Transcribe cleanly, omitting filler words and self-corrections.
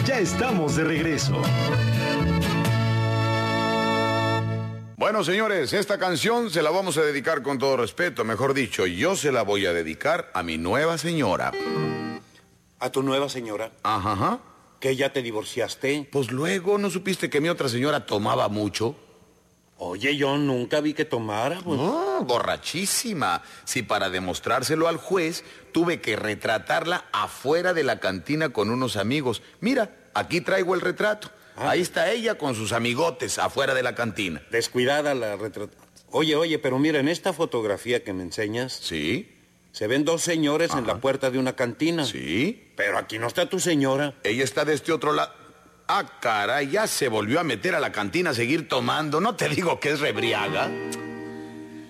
Ya estamos de regreso. Bueno, señores, esta canción se la vamos a dedicar con todo respeto. Mejor dicho, yo se la voy a dedicar a mi nueva señora. ¿A tu nueva señora? Ajá. ¿Que ya te divorciaste? Pues luego, ¿no supiste que mi otra señora tomaba mucho? Oye, yo nunca vi que tomara. Pues. No, borrachísima. Si para demostrárselo al juez, tuve que retratarla afuera de la cantina con unos amigos. Mira, aquí traigo el retrato. Ahí está ella con sus amigotes afuera de la cantina. Descuidada la retrata. Oye, pero mira, en esta fotografía que me enseñas... Sí. Se ven dos señores en la puerta de una cantina. Sí. Pero aquí no está tu señora. Ella está de este otro lado. Ah, caray, ya se volvió a meter a la cantina a seguir tomando. No te digo que es rebriaga.